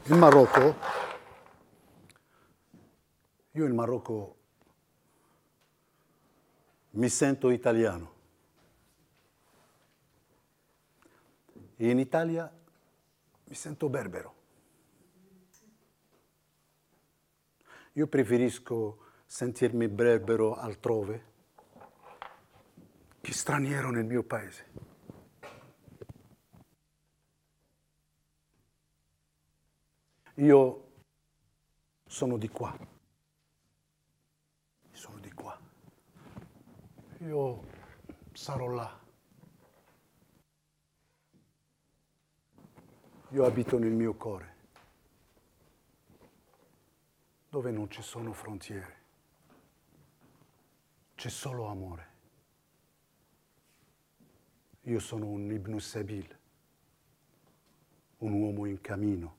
In Marocco, io in Marocco mi sento italiano. E in Italia mi sento berbero. Io preferisco sentirmi berbero altrove che straniero nel mio paese. Io sono di qua. Sono di qua. Io sarò là. Io abito nel mio cuore, dove non ci sono frontiere. C'è solo amore. Io sono un Ibn Sabil, un uomo in cammino.